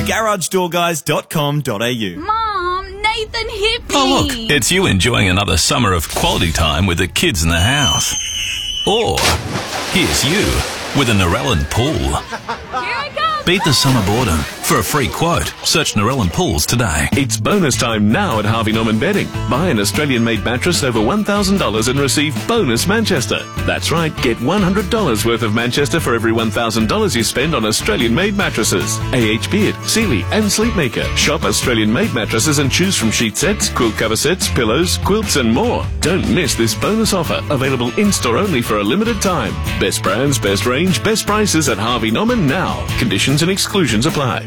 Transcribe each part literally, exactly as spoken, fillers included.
the garage door guys dot com dot a u. Mom, Nathan hit me. Oh, look, it's you enjoying another summer of quality time with the kids in the house. Or here's you with a Narellan pool. Here I come. Beat the summer boredom. For a free quote, search Narellan Pools today. It's bonus time now at Harvey Norman Bedding. Buy an Australian-made mattress over one thousand dollars and receive bonus Manchester. That's right, get one hundred dollars worth of Manchester for every one thousand dollars you spend on Australian-made mattresses. A H Beard, Sealy and Sleepmaker. Shop Australian-made mattresses and choose from sheet sets, quilt cover sets, pillows, quilts and more. Don't miss this bonus offer, available in-store only for a limited time. Best brands, best range, best prices at Harvey Norman now. Conditions and exclusions apply.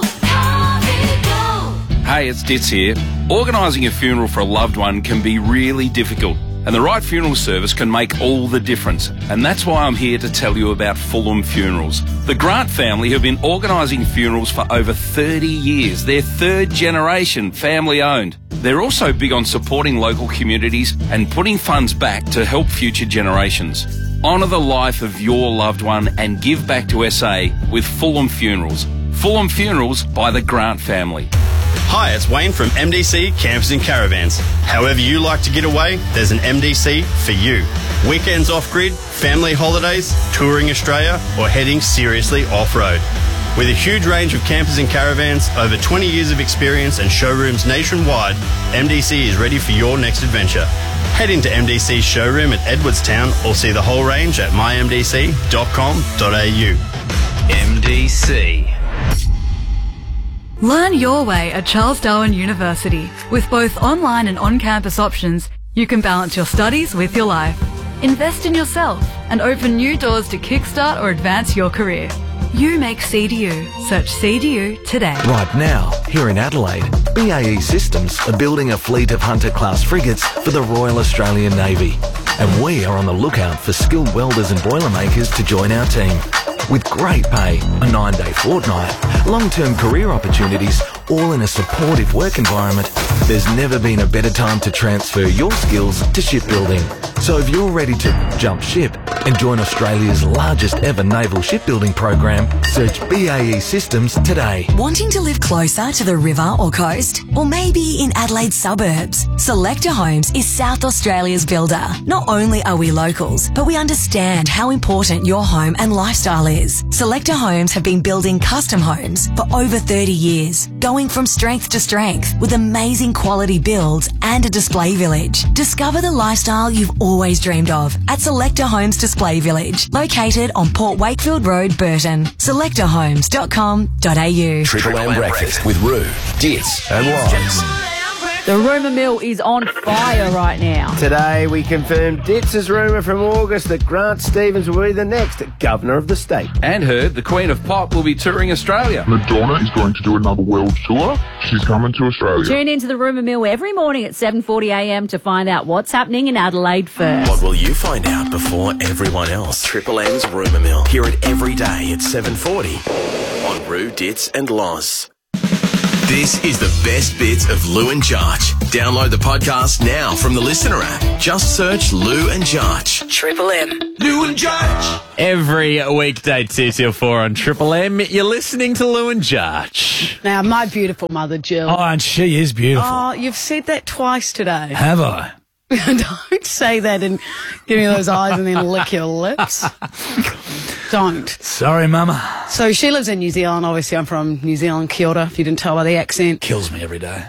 Hey, it's Ditz here. Organising a funeral for a loved one can be really difficult, and the right funeral service can make all the difference. And that's why I'm here to tell you about Fulham Funerals. The Grant family have been organising funerals for over thirty years. They're third generation family owned. They're also big on supporting local communities and putting funds back to help future generations. Honour the life of your loved one and give back to S A with Fulham Funerals. Fulham Funerals by the Grant family. Hi, it's Wayne from M D C Campers and Caravans. However you like to get away, there's an M D C for you. Weekends off-grid, family holidays, touring Australia, or heading seriously off-road. With a huge range of campers and caravans, over twenty years of experience and showrooms nationwide, M D C is ready for your next adventure. Head into M D C's showroom at Edwardstown or see the whole range at my m d c dot com dot a u. M D C. Learn your way at Charles Darwin University. With both online and on-campus options, you can balance your studies with your life. Invest in yourself and open new doors to kickstart or advance your career. You make C D U. Search C D U today. Right now, here in Adelaide, B A E Systems are building a fleet of Hunter-class frigates for the Royal Australian Navy. And we are on the lookout for skilled welders and boilermakers to join our team. With great pay, a nine-day fortnight, long-term career opportunities, all in a supportive work environment, there's never been a better time to transfer your skills to shipbuilding. So if you're ready to jump ship and join Australia's largest ever naval shipbuilding program, search B A E Systems today. Wanting to live closer to the river or coast? Or maybe in Adelaide's suburbs? Selector Homes is South Australia's builder. Not only are we locals, but we understand how important your home and lifestyle is. Selector Homes have been building custom homes for over thirty years, going from strength to strength with amazing quality builds and a display village. Discover the lifestyle you've always dreamed of at Selector Homes Display Village, located on Port Wakefield Road, Burton. selector homes dot com dot a u. Triple M Breakfast with Roo, Ditz and Loz. The rumour mill is on fire right now. Today we confirmed Ditz's rumour from August that Grant Stevens will be the next Governor of the state. And heard the Queen of Pop will be touring Australia. Madonna is going to do another world tour. She's coming to Australia. Tune into the rumour mill every morning at seven forty a m to find out what's happening in Adelaide first. What will you find out before everyone else? Triple M's Rumour Mill. Hear it every day at seven forty on Roo, Ditz and Loz. This is the best bits of Lou and Jarch. Download the podcast now from the Listener app. Just search Lou and Jarch. Triple M. Lou and Jarch. Every weekday two till four on Triple M, you're listening to Lou and Jarch. Now, my beautiful mother, Jill. Oh, and she is beautiful. Oh, you've said that twice today. Have I? Don't say that and give me those eyes and then lick your lips. Don't. Sorry, Mama. So she lives in New Zealand. Obviously, I'm from New Zealand, Kia ora, if you didn't tell by the accent. Kills me every day.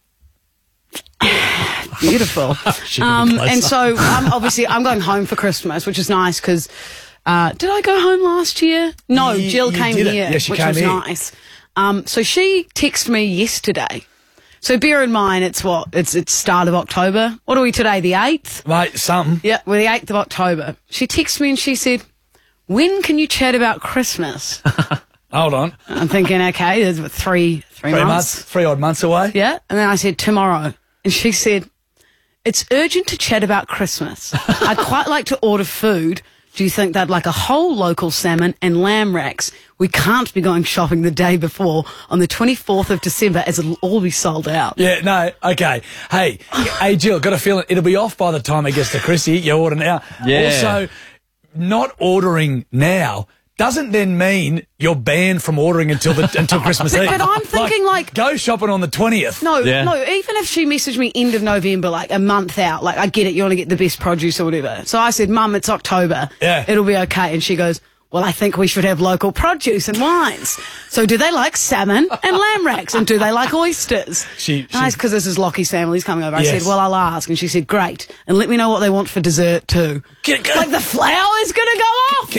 Beautiful. um, and so, um, obviously, I'm going home for Christmas, which is nice because, uh, did I go home last year? No, you, Jill you came did here, it. Yeah, she which came was here. nice. Um, so she texted me yesterday. So bear in mind, it's what? It's it's start of October. What are we today, the eighth? Mate, something. Yeah, we're the eighth of October. She texted me and she said, when can you chat about Christmas? Hold on. I'm thinking, okay, there's three, three, Three months. months, three odd months away. Yeah. And then I said, tomorrow. And she said, it's urgent to chat about Christmas. I'd quite like to order food. Do you think they'd like a whole local salmon and lamb racks? We can't be going shopping the day before on the twenty-fourth of December as it'll all be sold out. Yeah, no, okay. Hey, hey, Jill, got a feeling it'll be off by the time it gets to Chrissy. You order now. Yeah. Also, not ordering now doesn't then mean you're banned from ordering until the until Christmas But- Eve. but I'm thinking, like- go shopping on the twentieth. No, no, even if she messaged me end of November, like a month out, like I get it, you want to get the best produce or whatever. So I said, Mum, it's October. Yeah. It'll be okay. And she goes, well, I think we should have local produce and wines. So do they like salmon and lamb racks? And do they like oysters? She, Nice, because this is Lockie's family's coming over. I Yes. said, well, I'll ask. And she said, great. And let me know what they want for dessert too. Like the flour is going to go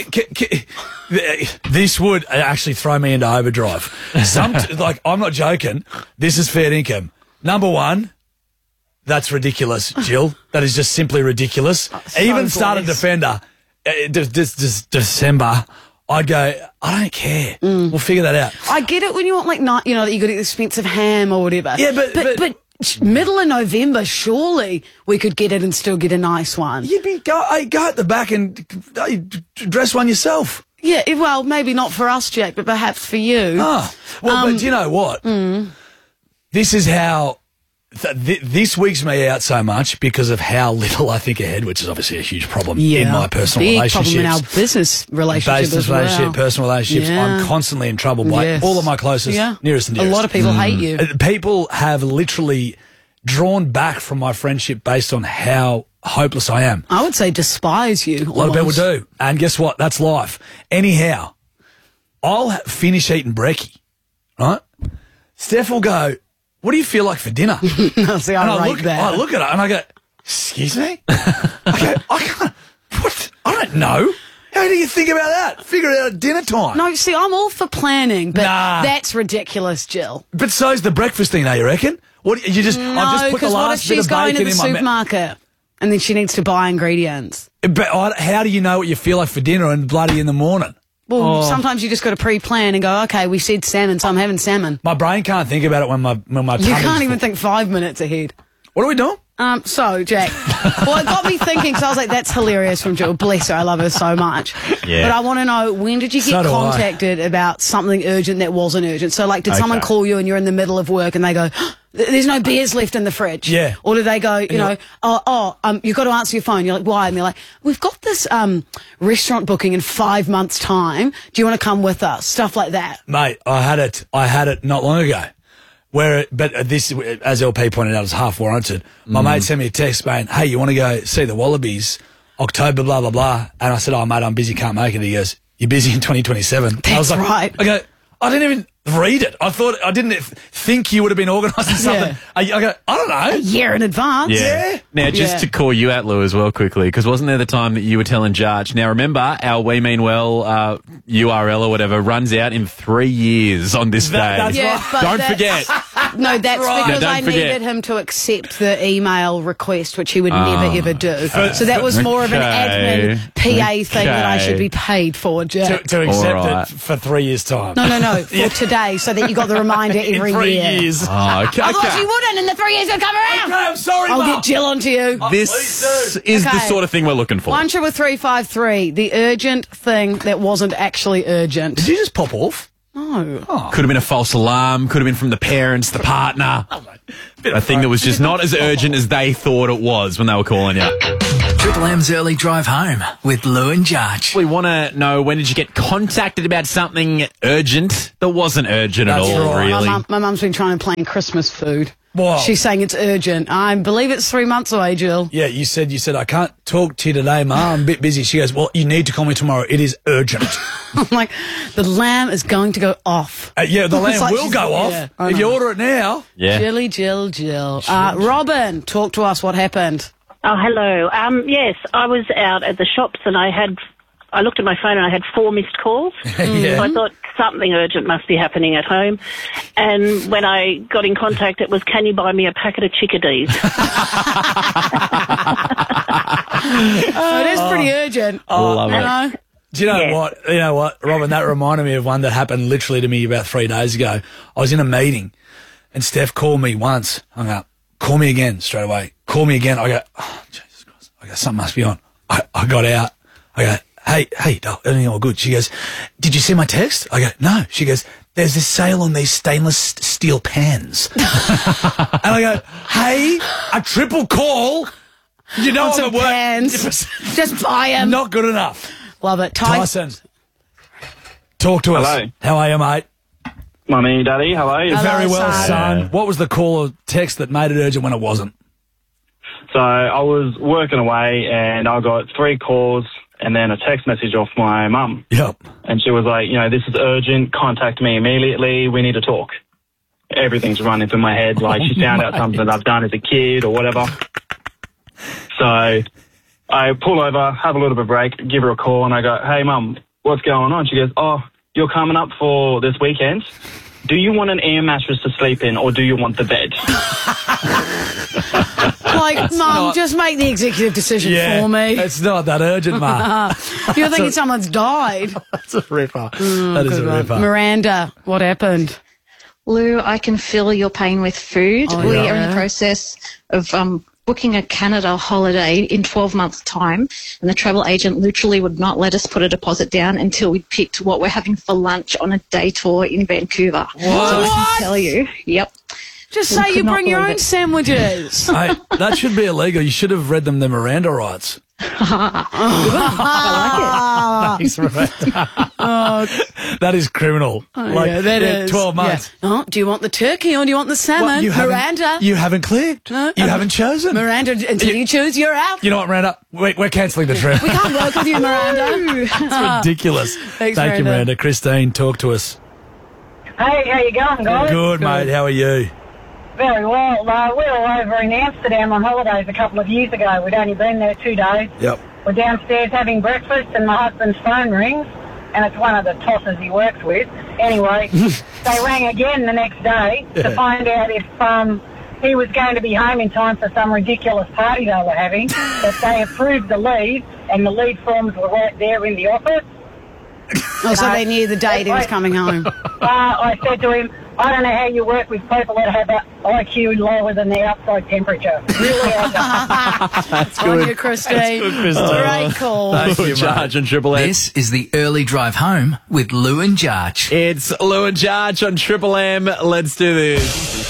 off. This would actually throw me into overdrive. Some, like, I'm not joking. This is fair income. Number one, that's ridiculous, Jill. That is just simply ridiculous. so Even started blessed. Defender, uh, this, this, this December, I'd go, I don't care. We'll figure that out. I get it when you want, like, not, you know, that you got expensive ham or whatever. Yeah, but- But, but, middle of November, surely we could get it and still get a nice one. You'd be, go, hey, go at the back and uh, dress one yourself. Yeah, eh, well, maybe not for us, Jack, but perhaps for you. Ah, well, Um, but do you know what? Mm. This is how th- th- this weeks me out so much because of how little I think ahead, which is obviously a huge problem Yeah, in my personal big relationships. problem in our business relationship Business as well. relationship, personal relationships. Yeah. I'm constantly in trouble by Yes. all of my closest, Yeah. nearest and A dearest. lot of people hate you. Uh, People have literally drawn back from my friendship based on how hopeless I am. I would say despise you. A lot of people do. And guess what? That's life. Anyhow, I'll ha- finish eating brekkie, right? Steph will go, what do you feel like for dinner? No, see, I and I rate look, that. I look at her and I go, excuse me? I go, I can't, what? I don't know. How do you think about that? Figure it out at dinner time. No, see, I'm all for planning, but Nah. that's ridiculous, Jill. But so's the breakfast thing, though, you reckon? What, you just, No, I've just put the because what if last bit she's of going bacon to the in my mouth. supermarket and then she needs to buy ingredients? But I, how do you know what you feel like for dinner and bloody in the morning? Well, Oh. sometimes you just got to pre-plan and go, okay, we said salmon, so I'm having salmon. My brain can't think about it when my when my You tummy's can't even full. think five minutes ahead. What are we doing? Um, so, Jack, well, it got me thinking, so I was like, that's hilarious from Jill. Bless her, I love her so much. Yeah. But I want to know, when did you So get do I. contacted about something urgent that wasn't urgent? So, like, did Okay. someone call you and you're in the middle of work and they go, there's no beers left in the fridge? Yeah. Or do they go, you know, oh, oh um, you've got to answer your phone. You're like, why? And they're like, we've got this um, restaurant booking in five months' time. Do you want to come with us? Stuff like that. Mate, I had it. I had it not long ago. Where, it, but this, as L P pointed out, is half warranted. My Mm. mate sent me a text saying, "Hey, you want to go see the Wallabies, October, blah blah blah?" And I said, "Oh, mate, I'm busy, can't make it." He goes, "You're busy in twenty twenty-seven." I was That's like, right. I go, I didn't even read it. I thought I didn't th- think you would have been organising something. Yeah. I, I go, I don't know. A year in advance. Yeah. Now, just Yeah. to call you out, Lou, as well, quickly, because wasn't there the time that you were telling Jarch? Now, remember, our We Mean Well uh, U R L or whatever runs out in three years on this That- day. that's Yeah, right. but Don't that's- forget. No, that's right. because No, don't I forget. needed him to accept the email request, which he would Oh. never ever do. So that was more of an Okay. admin P A thing that I should be paid for, To, Jack. to accept All right. it for three years' time. No, no, no, for today, so that you got the reminder every in three year. years. Oh, okay. Otherwise okay. you wouldn't, and the three years would come around. Okay, I'm sorry, I'll Mum. get Jill onto you. This Please is the Okay. sort of thing we're looking for. One triple three five three. The urgent thing that wasn't actually urgent. Did you just pop off? No. Could have been a false alarm. Could have been from the parents, the partner. A thing that was just not as urgent as they thought it was when they were calling you. Triple M's early drive home with Lou and Jarch. We want to know, when did you get contacted about something urgent that wasn't urgent That's at all, right. really? My, mum, my mum's been trying to plan Christmas food. Wow. She's saying it's urgent. I believe it's three months away, Jill. Yeah, you said, you said, I can't talk to you today, Ma. I'm a bit busy. She goes, well, you need to call me tomorrow. It is urgent. I'm like, the lamb is going to go off. Uh, yeah, the It's lamb like will she's- go off. yeah, I if you know. order it now. Yeah. Jilly, Jill, Jill. Uh, Robin, talk to us. What happened? Oh, hello. Um, yes, I was out at the shops and I had, I looked at my phone and I had four missed calls. Yeah. So I thought something urgent must be happening at home. And when I got in contact, it was, can you buy me a packet of chickadees? Oh, it is pretty urgent. Oh, Love you it. know? Do you know Yeah. what? You know what, Robin? That reminded me of one that happened literally to me about three days ago. I was in a meeting, and Steph called me once, hung up. Call me again straight away. Call me again. I go, oh, Jesus Christ. I go, something must be on. I, I got out. I go, hey, hey, doll, everything all good? She goes, did you see my text? I go, no. She goes, there's this sale on these stainless st- steel pans. And I go, hey, a triple call. You know On I'm some at work. pans. Just buy them. Not good enough. Love it. Ty- Tyson. Talk to us. Hello. How are you, mate? Mummy, Daddy, hello. Hello, Very well, son. son. What was the call or text that made it urgent when it wasn't? So I was working away and I got three calls and then a text message off my mum. Yep. And she was like, you know, this is urgent. Contact me immediately. We need to talk. Everything's running through my head. Like, she found out something that I've done as a kid or whatever. So I pull over, have a little bit of a break, give her a call, and I go, hey, Mum, what's going on? She goes, oh, you're coming up for this weekend. Do you want an air mattress to sleep in or do you want the bed? Like, Mum, not- just make the executive decision Yeah, for me. it's not that urgent, Ma. You're thinking a- someone's died. That's a ripper. Mm, that is good a one. ripper. Miranda, what happened? Lou, I can feel your pain with food. Oh, we yeah. are in the process of um, booking a Canada holiday in twelve months' time, and the travel agent literally would not let us put a deposit down until we'd picked what we're having for lunch on a day tour in Vancouver. What? So I can tell you, yep. Just We say could you not bring your believe own it. sandwiches. Hey, that should be illegal. You should have read them the Miranda rights. I Thanks, Miranda. Oh, That is criminal. oh, Like, yeah, that yeah, is. twelve months. Yeah. Oh, do you want the turkey or do you want the salmon? What, you haven't- Miranda. You haven't clicked. No, you um, haven't chosen. Miranda, until you choose, you're out. You know what, Miranda? We're, we're cancelling the trip. We can't work with you, Miranda. It's ridiculous. Thanks, Thank you, Miranda. Miranda. Christine, talk to us. Hey, how you going, guys? Good, mate. How are you? Very well. Uh, we were over in Amsterdam on holidays a couple of years ago. We'd only been there two days. Yep. We're downstairs having breakfast and my husband's phone rings, and it's one of the tossers he works with. Anyway, they rang again the next day to Yeah. find out if um, he was going to be home in time for some ridiculous party they were having, but they approved the leave, and the leave forms were right there in the office. Oh, so they knew the date he was coming home. Uh, I said to him, I don't know how you work with people that have an I Q lower than the outside temperature. Really, I That's On you, Christine. That's good, Christine. Great call. Thank you, Jarge and Triple M. This is the early drive home with Lou and Jarge. It's Lou and Jarge on Triple M. Let's do this.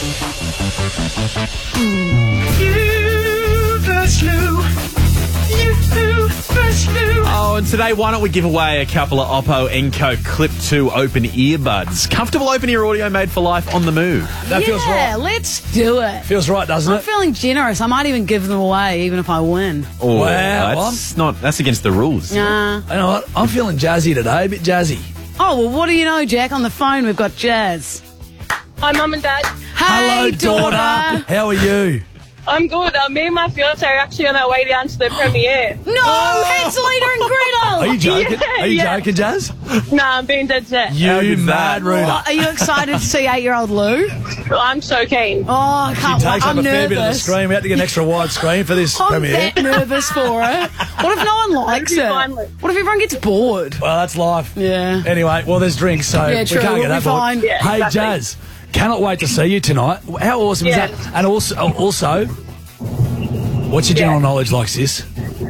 You versus Lou. You versus Lou. Oh, and today, why don't we give away a couple of Oppo Enco Clip two open earbuds? Comfortable open-ear audio made for life on the move. That yeah, feels right. let's do it. Feels right, doesn't I'm it? feeling generous. I might even give them away, even if I win. Oh, Wow, that's not. That's against the rules. Nah. You know what? I'm feeling jazzy today, a bit jazzy. Oh, well, what do you know, Jack? On the phone, we've got Jazz. Hi, Mum and Dad. Hey, Hello, daughter. How are you? I'm good. Uh, me and my fiance are actually on our way down to the premiere. No, Hanselina and Gretel. Are you joking? Yeah, are you yeah. joking, Jazz? Nah, I'm being dead set. You mad ruler. What, are you excited to see eight-year-old Lou? I'm so keen. Oh, I She can't wait. takes up I'm a fair bit of the nervous. screen. We had to get an extra wide screen for this I'm premiere. that nervous for it. What if no one likes It'll be it? fine, Lou. What if everyone gets bored? Well, that's life. Yeah. Anyway, well, there's drinks, so Yeah, we true. can't We'll get that be bored. fine. Yeah, Hey, exactly. Jazz, cannot wait to see you tonight. How awesome Yeah. is that? And also, also, what's your general knowledge like, sis?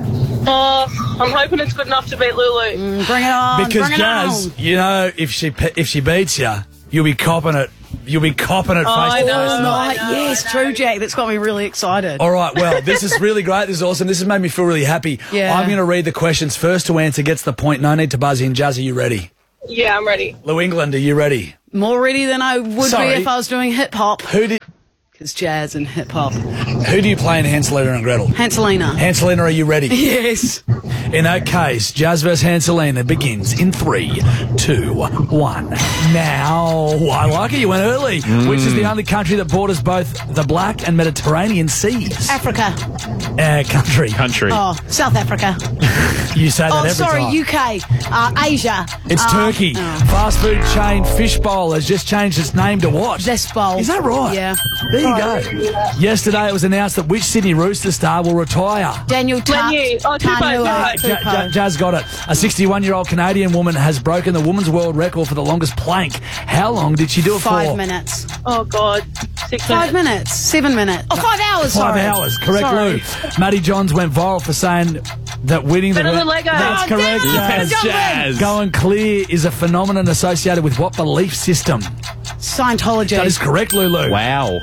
Oh, I'm hoping it's good enough to beat Lulu. Mm, bring it on. Because bring it Jazz, on. you know, if she pe- if she beats you, you'll be copping it. You'll be copping it Oh, I face to know. face. Oh, tonight. no, yes, true, Jack. That's got me really excited. All right, well, this is really great. This is awesome. This has made me feel really happy. Yeah. I'm going to read the questions. First to answer gets the point. No need to buzz in. Jazz, are you ready? Yeah, I'm ready. Lou England, are you ready? More ready than I would Sorry. be if I was doing hip hop. Who did? Because jazz and hip hop. Who do you play in Hanselina and Gretel? Hanselina. Hanselina, are you ready? Yes. In that case, Jazz versus Hanselina begins in three, two, one. Now, I like it. You went early. Which is the only country that borders both the Black and Mediterranean seas? Africa. Uh, country. Country. Oh, South Africa. You say that Oh, every sorry, time. U K. Uh, Asia. It's Uh, Turkey. oh. Fast food chain Fishbowl has just changed its name to what? Zest Bowl. Is that right? Yeah. There you go. Yesterday it was announced that which Sydney Rooster star will retire. Daniel Ta- Lenu. Oh, Tupou, Tanua. Tupou. Ja- Ja- Jazz got it. A sixty-one-year-old Canadian woman has broken the women's world record for the longest plank. How long did she do it Five for? minutes. Oh, God. Six Five minutes. minutes. Seven minutes. Oh, five hours, Five sorry. hours. Correct, Sorry. Lou. Matty Johns went viral for saying that winning Better the... than Lego. That's Oh, correct, damn it. Jazz. Jazz. Going clear is a phenomenon associated with what belief system? Scientology. That is correct, Lulu. Wow.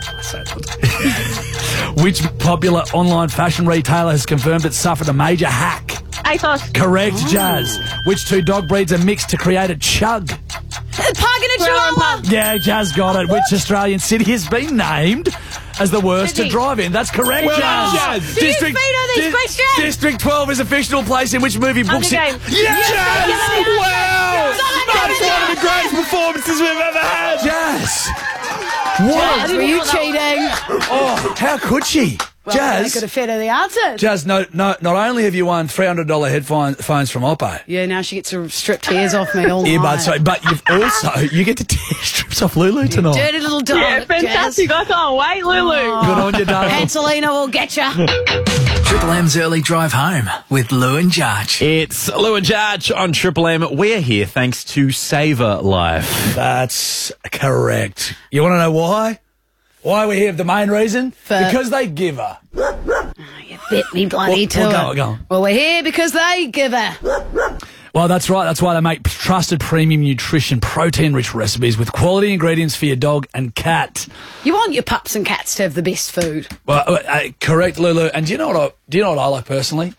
Which popular online fashion retailer has confirmed it suffered a major hack? ASOS. Correct, Jazz. Which two dog breeds are mixed to create a chug? Parking in Chihuahua. Yeah, Jazz got it. Which Australian city has been named as the worst Sydney. to drive in? That's correct, Well Jazz. done, Jazz. Do you veto these questions? District twelve is a fictional place in which movie books Hunger it. Games. Yes, Yes, Jazz! yes, Wow! yes. That's one of the greatest performances we've ever had. Jazz! What? Jazz, were you cheating? Oh, how could she? Well, Jazz. they could have fed her the answer. Jazz, no, no, not only have you won three hundred dollars headphones from Oppo, Yeah, now she gets to strip tears off me all night. earbuds, so, but you've also, you get to tear strips off Lulu tonight. Dirty little dog. Yeah, fantastic. I can't wait, Lulu. Good on you, darling. Angelina will get you. Triple M's early drive home with Lou and Judge. It's Lou and Judge on Triple M. We're here thanks to Saver Life. That's correct. You want to know why? Why we're here? The main reason? Because they give her. You bit me bloody Well, to well, it. go on, go on. Well, we're here because they give her. Well, that's right. That's why they make trusted premium nutrition, protein-rich recipes with quality ingredients for your dog and cat. You want your pups and cats to have the best food. Well, uh, uh, correct, Lulu. And do you know what I, do you know what I like personally?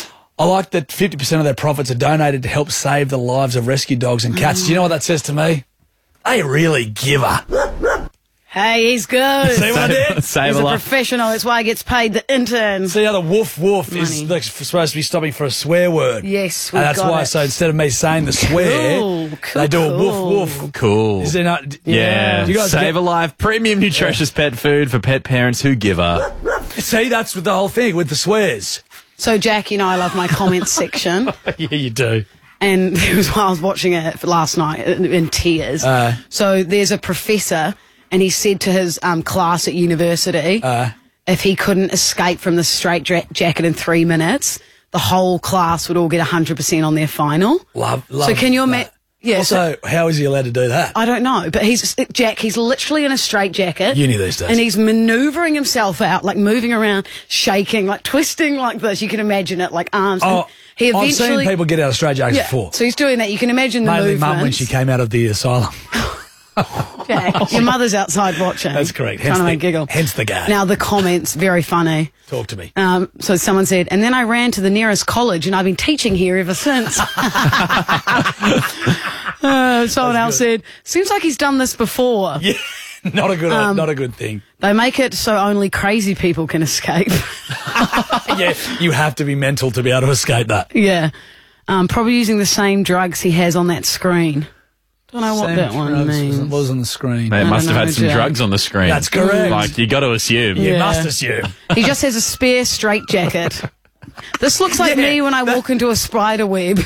I like that fifty percent of their profits are donated to help save the lives of rescue dogs and cats. Do you know what that says to me? They really give her. Hey, he's good. See what I did? Save He's a a life. professional. That's why he gets paid the intern. See how the woof woof Money. is like, supposed to be stopping for a swear word. Yes, And we've that's got why, it. so instead of me saying the swear, Cool, cool, they do a cool. woof woof. Cool. Is there not, Yeah. Do you guys Save get- a Life. Premium nutritious pet food for pet parents who give her. See, that's with the whole thing with the swears. So, Jack, you know I love my comments section. Yeah, you do. And it was while I was watching it last night in, in tears. Uh. So there's a professor, and he said to his um, class at university, Uh. if he couldn't escape from the straight jacket in three minutes, the whole class would all get one hundred percent on their final. Love, love. So can you imagine? Yeah. Also, how is he allowed to do that? I don't know, but he's Jack. He's literally in a straight jacket. Uni these days. And he's manoeuvring himself out, like moving around, shaking, like twisting like this. You can imagine it, like arms. Oh, And he I've eventually, seen people get out of straight jackets yeah. before. So he's doing that. You can imagine the Mainly movements. mum when she came out of the asylum. Jack, your mother's outside watching. That's correct. Trying Hence to the, make giggle. hence the gag. Now the comments very funny. Talk to me. Um, so someone said, and then I ran to the nearest college, and I've been teaching here ever since. uh, someone else said, seems like he's done this before. Yeah, not a good, Um, not a good thing. They make it so only crazy people can escape. Yeah, you have to be mental to be able to escape that. Yeah. Um, probably using the same drugs he has on that screen. Don't know what Same that one drugs means. was- was on the screen. They I must don't have know, had some Jack. drugs on the screen. That's correct. Like, you got to assume. You Yeah. must assume. He just has a spare straight jacket. This looks like me when I walk into a spider web.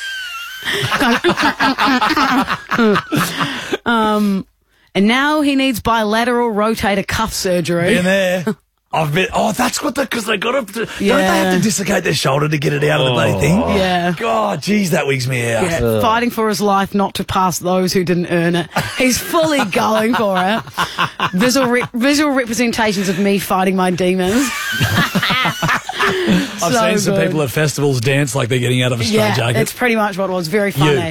um, and now he needs bilateral rotator cuff surgery. Been there. I've been. Oh, that's what the because they got to. Don't they have Yeah. to dislocate their shoulder to get it out of the bloody thing? Yeah. God, geez, that wigs me out. Yeah, fighting for his life not to pass those who didn't earn it. He's fully going for it. Visual, re- visual representations of me fighting my demons. I've So seen some good. people at festivals dance like they're getting out of a straight Yeah, jacket. it's pretty much what it was. Very funny.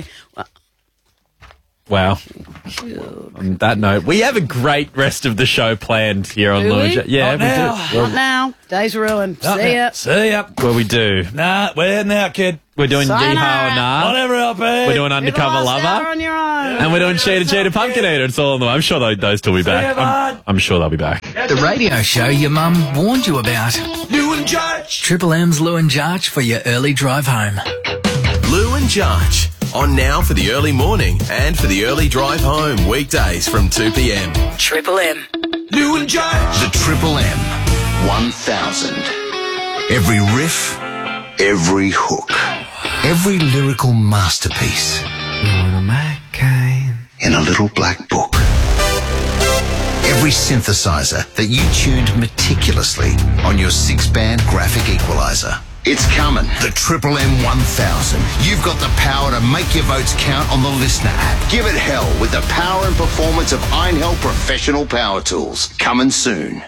Wow. On that note, we have a great rest of the show planned here on Do Lou and we? Judge. Yeah, Not we now. do. Not Well, now. Day's ruined. Not See now. ya. See ya. well, we do. Nah, we're heading out, kid. We're doing Sayonara. Yeehaw or Nah. Whatever, L P. We're doing Undercover Last hour Lover. on your own. And we're doing Cheetah Cheetah Pumpkin Eater. It's all on the way. I'm sure those, those two will be back. ya, I'm, bud. I'm sure they'll be back. The radio show your mum warned you about. Lou and Judge. Triple M's Lou and Judge for your early drive home. Lou and Judge. On now for the early morning and for the early drive home. Weekdays from two p m. Triple M. Lou and Judge. The Triple M one thousand. Every riff, every hook, every lyrical masterpiece in a little black book. Every synthesizer that you tuned meticulously on your six-band graphic equalizer. It's coming. The Triple M one thousand. You've got the power to make your votes count on the Listener app. Give it hell with the power and performance of Einhell Professional Power Tools. Coming soon.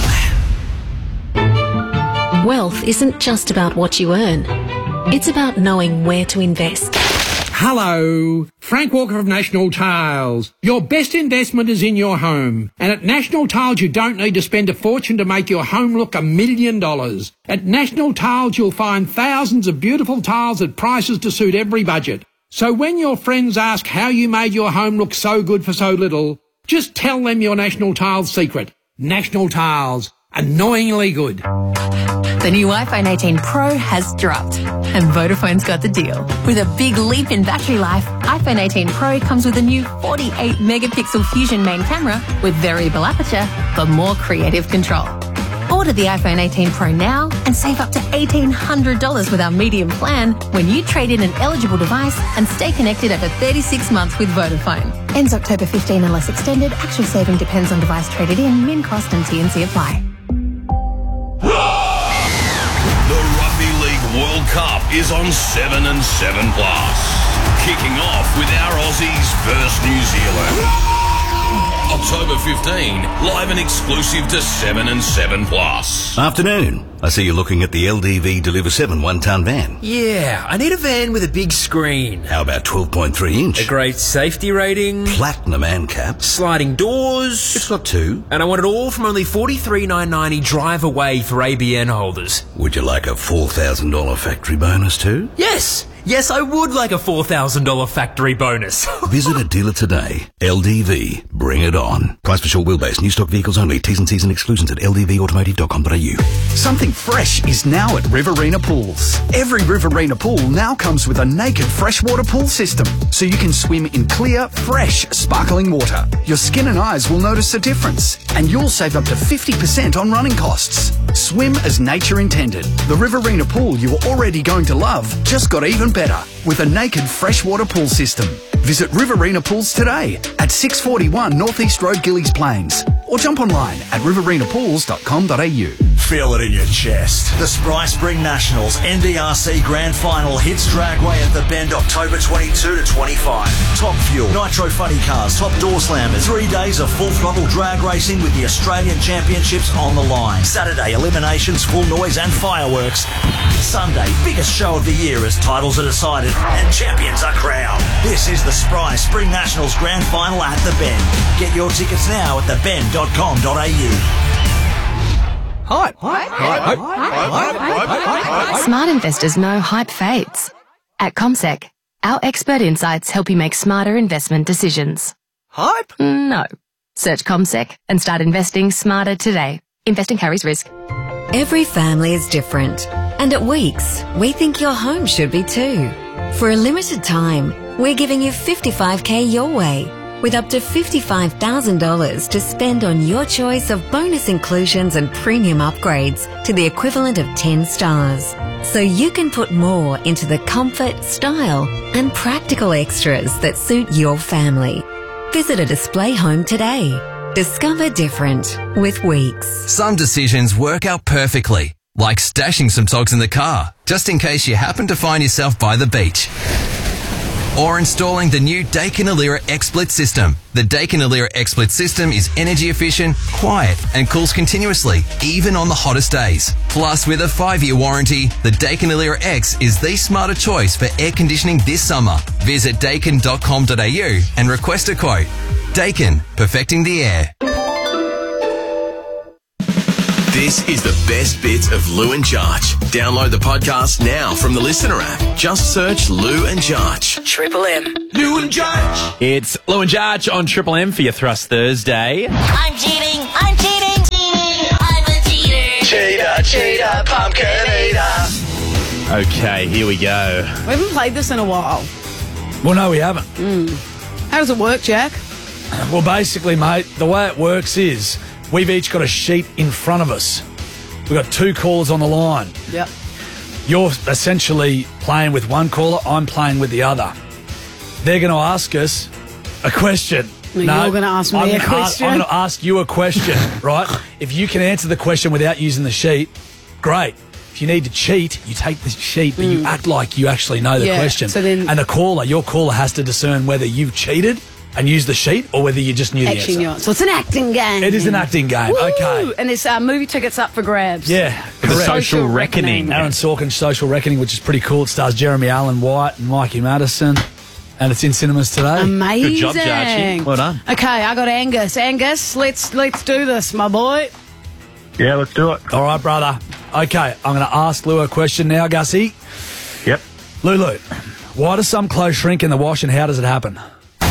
Wealth isn't just about what you earn. It's about knowing where to invest. Hello, Frank Walker of National Tiles. Your best investment is in your home. And at National Tiles, you don't need to spend a fortune to make your home look a million dollars. At National Tiles, you'll find thousands of beautiful tiles at prices to suit every budget. So when your friends ask how you made your home look so good for so little, just tell them your National Tiles secret. National Tiles. Annoyingly good. The new iPhone eighteen Pro has dropped, and Vodafone's got the deal. With a big leap in battery life, iPhone eighteen Pro comes with a new forty-eight megapixel Fusion main camera with variable aperture for more creative control. Order the iPhone eighteen Pro now and save up to eighteen hundred dollars with our medium plan when you trade in an eligible device and stay connected over thirty-six months with Vodafone. Ends October fifteenth unless extended. Actual saving depends on device traded in. Min cost and T and C apply. The Rugby League World Cup is on seven and seven plus. Kicking off with our Aussies versus New Zealand. October fifteenth, live and exclusive to seven and seven plus. Afternoon. I see you're looking at the L D V Deliver seven one-ton van. Yeah, I need a van with a big screen. How about twelve point three inch? A great safety rating. Platinum ANCAP. Sliding doors. It's got two. And I want it all from only forty-three thousand nine hundred ninety drive away for A B N holders. Would you like a four thousand dollars factory bonus too? Yes. Yes, I would like a four thousand dollars factory bonus. Visit a dealer today. L D V. Bring it on. Price for short wheelbase. New stock vehicles only. T's and C's and exclusions at l d v automotive dot com dot a u. Something fresh is now at Riverina Pools. Every Riverina pool now comes with a naked freshwater pool system, so you can swim in clear, fresh, sparkling water. Your skin and eyes will notice a difference, and you'll save up to fifty percent on running costs. Swim as nature intended. The Riverina pool you were already going to love just got even better with a naked freshwater pool system. Visit Riverina Pools today at six forty-one North East Road, Gillies Plains, or jump online at riverina pools dot com dot a u. Feel it in your chest. The Spry Spring Nationals N D R C Grand Final hits Dragway at the Bend October twenty-second to twenty-fifth. Top Fuel, Nitro Funny Cars, Top Door Slammers. Three days of full throttle drag racing with the Australian Championships on the line. Saturday, eliminations, full noise and fireworks. Sunday, biggest show of the year as titles are decided and champions are crowned. This is the Spry Spring Nationals Grand Final at the Bend. Get your tickets now at the bend dot com dot a u. Hype. Hype. Hype. Hype. Smart investors know hype fades. At CommSec, our expert insights help you make smarter investment decisions. Hype? No. Search CommSec and start investing smarter today. Investing carries risk. Every family is different, and at Weeks, we think your home should be too. For a limited time, we're giving you fifty-five K your way, with up to fifty-five thousand dollars to spend on your choice of bonus inclusions and premium upgrades to the equivalent of ten stars. So you can put more into the comfort, style, and practical extras that suit your family. Visit a display home today. Discover different with Weeks. Some decisions work out perfectly, like stashing some togs in the car, just in case you happen to find yourself by the beach. Or installing the new Daikin Alira XSplit system. The Daikin Alira XSplit system is energy efficient, quiet, and cools continuously, even on the hottest days. Plus, with a five-year warranty, the Daikin Alira X is the smarter choice for air conditioning this summer. Visit daikin dot com dot a u and request a quote. Daikin, perfecting the air. This is the best bits of Lou and Jarch. Download the podcast now from the Listener app. Just search Lou and Jarch. Triple M. Lou and Jarch. It's Lou and Jarch on Triple M for your Thrust Thursday. I'm cheating, I'm cheating, cheating, I'm a cheater. Cheater, cheater, pumpkin eater. Okay, here we go. We haven't played this in a while. Well, no, we haven't. Mm. How does it work, Jack? Well, basically, mate, the way it works is we've each got a sheet in front of us. We've got two callers on the line. Yep. You're essentially playing with one caller, I'm playing with the other. They're going to ask us a question. No, you're going to ask me I'm a gonna question. Ask, I'm going to ask you a question, right? If you can answer the question without using the sheet, great. If you need to cheat, you take the sheet, but you act like you actually know the Yeah, question. so then- and the caller, your caller has to discern whether you've cheated and used the sheet or whether you just knew the Actually, answer. knew it. So it's an acting game. It is an acting game, Woo! okay. And there's uh, movie tickets up for grabs. Yeah, The correct. Social Reckoning. Aaron Sorkin's Social Reckoning, which is pretty cool. It stars Jeremy Allen White and Mikey Madison, and it's in cinemas today. Amazing. Good job, Jarchi. Well done. Okay, I got Angus. Angus, let's let's do this, my boy. Yeah, let's do it. All right, brother. Okay, I'm going to ask Lou a question now, Gussie. Yep. Lulu, Why do some clothes shrink in the wash and how does it happen?